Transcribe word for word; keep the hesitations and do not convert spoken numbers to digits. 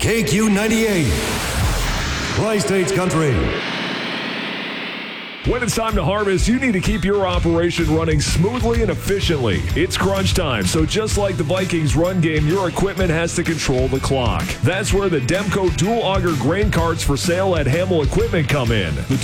K Q ninety-eight, Tri-States Country. When it's time to harvest, you need to keep your operation running smoothly and efficiently. It's crunch time, so just like the Vikings run game, your equipment has to control the clock. That's where the Demco dual auger grain carts for sale at Hamel Equipment come in. The